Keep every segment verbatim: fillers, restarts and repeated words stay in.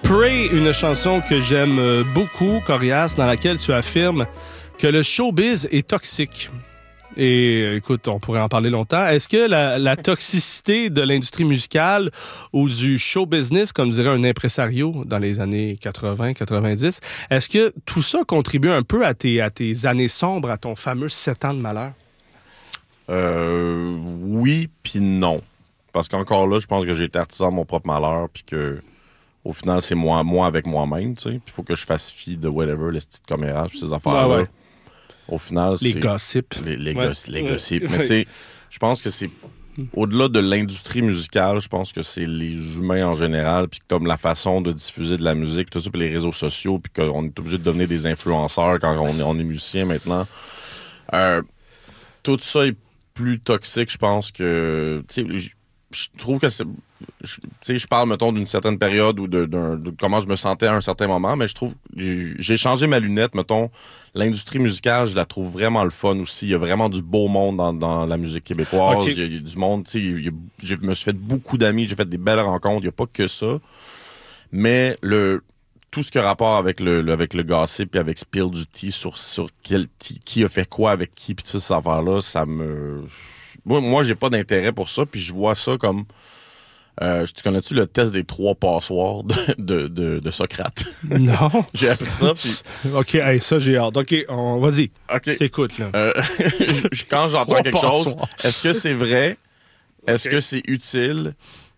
Pray, une chanson que j'aime beaucoup, Corias, dans laquelle tu affirmes que le showbiz est toxique. Et écoute, on pourrait en parler longtemps. Est-ce que la, la toxicité de l'industrie musicale ou du show business, comme dirait un impresario dans les années quatre-vingts quatre-vingt-dix, est-ce que tout ça contribue un peu à tes, à tes années sombres, à ton fameux sept ans de malheur? Euh, oui, puis non. Parce qu'encore là, je pense que j'ai été artisan de mon propre malheur, puis que au final, c'est moi, moi avec moi-même, tu sais. Puis il faut que je fasse fi de whatever, les petites commérages, ces affaires-là. Ouais, ouais. Au final, les c'est... Gossips. Les, les, ouais. goss, les gossips. Mais tu sais, je pense que c'est... Au-delà de l'industrie musicale, je pense que c'est les humains en général, puis comme la façon de diffuser de la musique, tout ça, puis les réseaux sociaux, puis qu'on est obligé de devenir des influenceurs quand on est, on est musicien maintenant. Euh, tout ça est plus toxique, je pense que... Tu sais, je trouve que c'est... Tu sais, je parle, mettons, d'une certaine période ou de, de, de comment je me sentais à un certain moment, mais je trouve... J'ai changé ma lunette, mettons. L'industrie musicale, je la trouve vraiment le fun aussi. Il y a vraiment du beau monde dans, dans la musique québécoise. Okay. Il, y a, il y a du monde, tu sais, il y a, je me suis fait beaucoup d'amis, j'ai fait des belles rencontres. Il n'y a pas que ça. Mais le... tout ce qui a rapport avec le, le, avec le gossip et avec spill du tea sur, sur quel, qui a fait quoi avec qui, puis toutes ces affaires-là, ça me... Moi, moi, j'ai pas d'intérêt pour ça, puis je vois ça comme... Euh, tu connais-tu le test des trois passoires de, de, de, de Socrate? Non. J'ai appris ça, puis... OK, hey, ça, j'ai hâte. OK, on... vas-y. OK. T'écoutes, là. Euh, quand j'entends quelque chose, est-ce que c'est vrai? Est-ce okay. que c'est utile?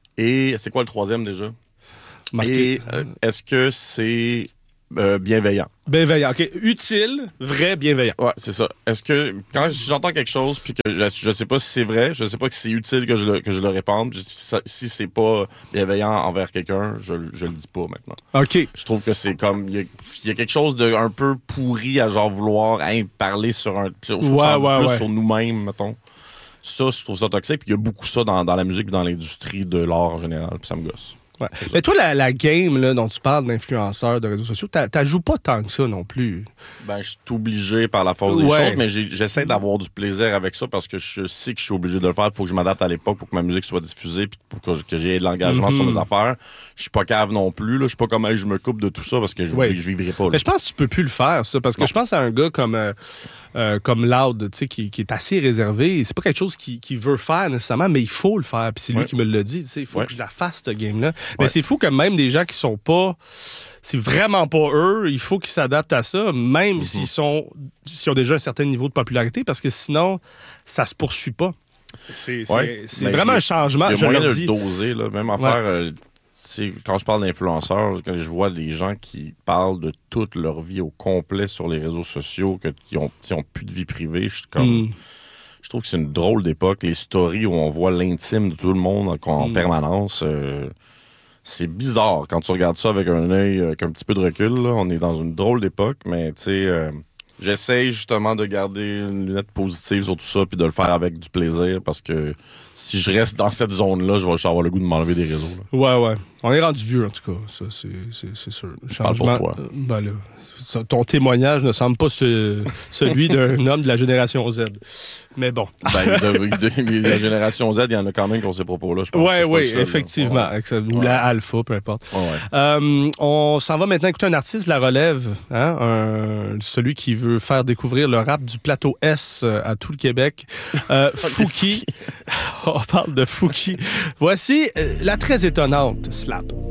Et c'est quoi le troisième, déjà? Marqué. Et euh, est-ce que c'est euh, bienveillant? Bienveillant, OK. Utile, vrai, bienveillant. Ouais, c'est ça. Est-ce que quand j'entends quelque chose puis que je, je sais pas si c'est vrai, je sais pas que c'est utile que je le, que je le répande, je, si, si c'est pas bienveillant envers quelqu'un, je, je le dis pas maintenant. OK. Je trouve que c'est comme... Il y, y a quelque chose de un peu pourri à genre vouloir hein, parler sur un... Sur, ouais, ouais, plus ouais. sur nous-mêmes, mettons. Ça, je trouve ça toxique. Puis il y a beaucoup ça dans, dans la musique et dans l'industrie de l'art en général. Puis ça me gosse. Ouais. Mais toi, la, la game là, dont tu parles d'influenceurs de réseaux sociaux, t'as joues pas tant que ça non plus. Ben, je suis obligé par la force des ouais. choses, mais j'essaie d'avoir du plaisir avec ça parce que je sais que je suis obligé de le faire. Il faut que je m'adapte à l'époque pour que ma musique soit diffusée puis pour que, que j'ai de l'engagement mm-hmm. sur mes affaires. Je suis pas cave non plus. Là. Je suis pas comme hey, je me coupe de tout ça parce que je, ouais. je vivrai pas. Là. Mais je pense que tu peux plus le faire, ça, parce que non. je pense à un gars comme... Euh, Euh, comme Loud, tu sais, qui, qui est assez réservé. C'est pas quelque chose qu'il qui veut faire nécessairement, mais il faut le faire. Puis c'est lui ouais. qui me l'a dit, tu sais, il faut ouais. que je la fasse, cette game-là. Ouais. Mais c'est fou que même des gens qui sont pas... C'est vraiment pas eux, il faut qu'ils s'adaptent à ça, même mm-hmm. s'ils sont s'ils ont déjà un certain niveau de popularité, parce que sinon, ça se poursuit pas. C'est ouais. vraiment a, un changement, je le dis. Il y a moyen de le doser, là. Même affaire... Ouais. Euh, quand je parle d'influenceurs, quand je vois des gens qui parlent de toute leur vie au complet sur les réseaux sociaux, qui ont, ont plus de vie privée, je suis comme... Mm. Je trouve que c'est une drôle d'époque. Les stories où on voit l'intime de tout le monde en mm. permanence, euh, c'est bizarre. Quand tu regardes ça avec un œil, avec un petit peu de recul, là, on est dans une drôle d'époque, mais tu sais... Euh, j'essaie justement de garder une lunette positive sur tout ça puis de le faire avec du plaisir parce que si je reste dans cette zone-là, je vais avoir le goût de m'enlever des réseaux. Là. Ouais, ouais. On est rendu vieux, en tout cas. Ça, c'est sûr. Le changement, parle pour toi. Euh, ben là, ton témoignage ne semble pas ce, celui d'un homme de la génération Z. Mais bon. Ben, de, de, de, de la génération Z, il y en a quand même qui ont ces propos-là, je pense. Oui, oui, effectivement. Ouais. Ou ouais. la alpha, peu importe. Ouais, ouais. Euh, on s'en va maintenant écouter un artiste de la relève, hein, un, celui qui veut faire découvrir le rap du plateau S à tout le Québec. Euh, Fouki. On parle de Fouki. Voici euh, la très étonnante Slap.